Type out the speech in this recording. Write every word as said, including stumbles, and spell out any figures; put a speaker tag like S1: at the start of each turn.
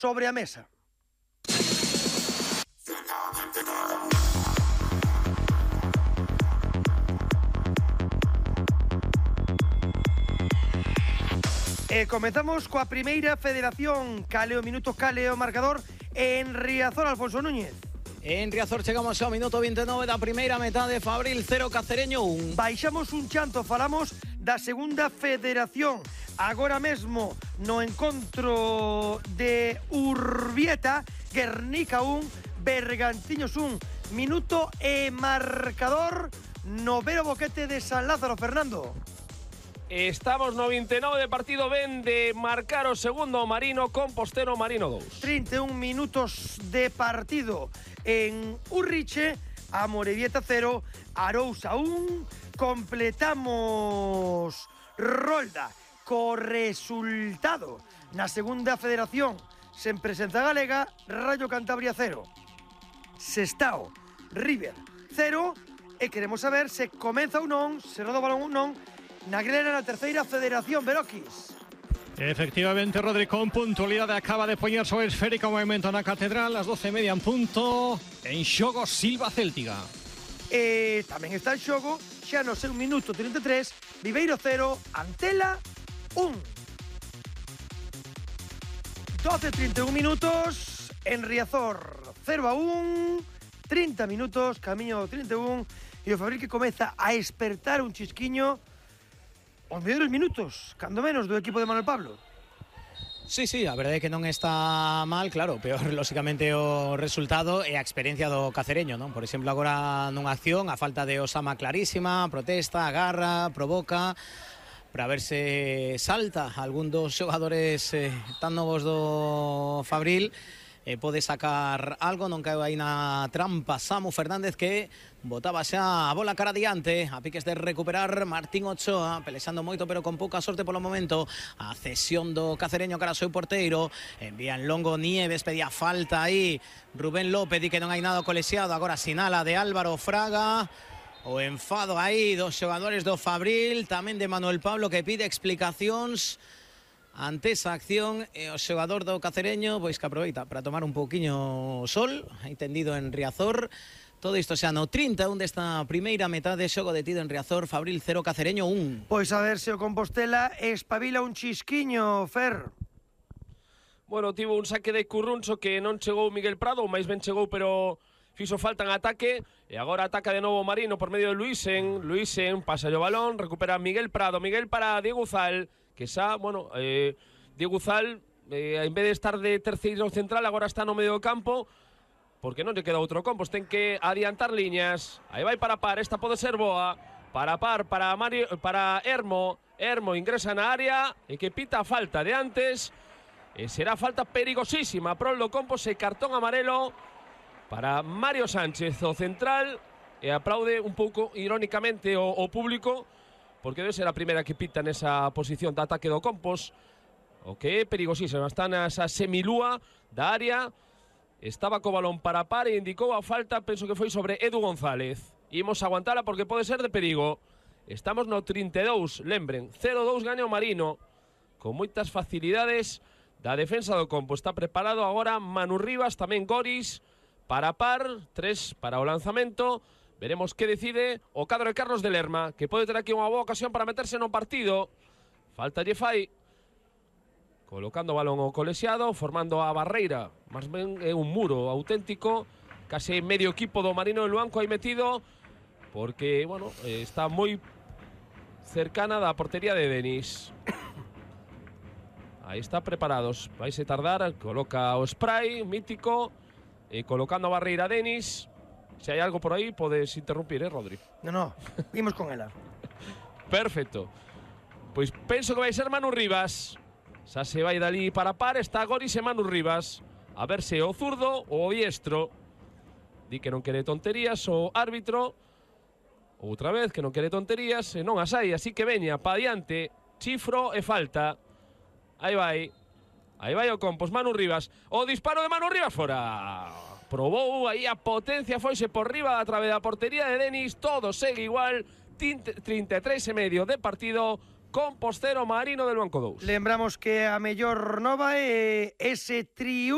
S1: sobre a mesa. E comezamos coa primeira federación. Caleo minuto, caleo marcador en Riazor, Alfonso Núñez.
S2: En Riazor chegamos ao minuto vinte e nove da primeira metade. Fabril cero, Cacereño un.
S1: Baixamos un chanto, falamos da segunda federación. Agora mesmo no encontro de Urbieta, Guernica un, Bergantiños un. Minuto e marcador no Vero Boquete de San Lázaro, Fernando.
S3: Estamos no vinte e nove de partido, ven de marcar o segundo Marino, Compostero Marino dos.
S1: trinta e un minutos de partido en Urriche, Amorebieta cero, Arousa un. Completamos rolda co resultado na segunda federación. Sen presenza galega, Rayo Cantabria cero, Sestao River cero. E queremos saber se comeza ou non, se roda o balón ou non, na grela na terceira federación, Beroquis.
S4: Efectivamente, Rodri, con puntualidade acaba de poñer sobre esférica o movimento na catedral, as doce e media en punto, en xogo Silva Céltiga.
S1: E tamén está en xogo, xa no seu minuto trinta e tres, Viveiro cero, Antela un. doce e trinta e un minutos, en Riazor cero a un, trinta minutos, camiño trinta e un, e o Fabril que comeza a espertar un chisquiño os mellores minutos, cando menos, do equipo de Manuel Pablo.
S2: Sí, sí, a verdade é que non está mal, claro, peor lógicamente o resultado e a experiencia do Cacereño, non? Por exemplo, agora nunha acción, a falta de Osama clarísima, protesta, agarra, provoca, para ver se salta algún dos xogadores eh, tan novos do Fabril, eh, pode sacar algo. Non caeu aí na trampa Samu Fernández, que botaba xa a bola cara adiante, a piques de recuperar Martín Ochoa, pelexando moito pero con pouca sorte polo momento. A cesión do Cacereño cara ao seu porteiro, envía en longo Nieves, pedía falta aí Rubén López, di que non hai nada colexiado, agora sinala de Álvaro Fraga. O enfado aí dos xogadores do Fabril, tamén de Manuel Pablo, que pide explicacións ante esa acción, e o xogador do Cacereño pois que aproveita para tomar un pouquiño sol, aí tendido en Riazor. Todo isto xa no trinta e un desta primeira metade, xogo detido en Riazor, Fabril cero, Cacereño un.
S1: Pois a ver se o Compostela espabila un chisquiño, Fer.
S3: Bueno, tivo un saque de Curruncho que non chegou Miguel Prado, máis ben chegou, pero fixo falta en ataque, e agora ataca de novo Marino por medio de Luisen. Luisen pasa o balón, recupera Miguel Prado, Miguel para Diego Uzal, que xa, bueno, eh, Diego Uzal, eh, en vez de estar de terceiro central, agora está no medio do campo, porque non lle queda outro Compos, ten que adiantar liñas. Aí vai para par, esta pode ser boa, para par, para Mario, para Hermo, Hermo ingresa na área, e que pita a falta de antes, e será falta perigosísima pro do Compos, e cartón amarelo para Mario Sánchez, o central, e aplaude un pouco irónicamente o, o público, porque debe ser a primeira que pita nesa posición de ataque do Compos, o que é perigosísima. Está nesa semilúa da área, estaba co balón para par e indicou a falta, penso que foi sobre Edu González. Imos aguantala porque pode ser de perigo. Estamos no trinta e dous, lembren, cero dous gaño Marino, con moitas facilidades da defensa do Compos. Está preparado agora Manu Rivas, tamén Goris, para par, tres para o lanzamento. Veremos que decide o cadro de Carlos de Lerma, que pode ter aquí unha boa ocasión para meterse no partido. Falta lle fai, colocando o balón o colexiado, formando a barreira, máis ben é un muro auténtico, case medio equipo do Marino de Luanco aí metido, porque, bueno, está moi cercana da portería de Denis. Aí está preparados, vaise tardar, coloca o spray mítico, e colocando a barreira Denis. Se hai algo por aí, podes interrumpir, eh, Rodri?
S1: No, no, vimos con ela.
S3: Perfecto. Pois penso que vai ser Manu Rivas. Xa se vai dali para par, está Goris e Manu Rivas. A ver se o zurdo ou o diestro. Di que non quere tonterías o árbitro. Outra vez, que non quere tonterías, e non as hai, así que veña, pa diante, chifro e falta. Aí vai. Aí vai o Compos, Manu Rivas. O disparo de Manu Rivas fora. Probou aí a potencia, foise por riba a través da portería de Denis. Todo segue igual, trinta e tres e medio de partido, Compostero Marino del Banco dous.
S1: Lembramos que a mellor nova é ese triunfo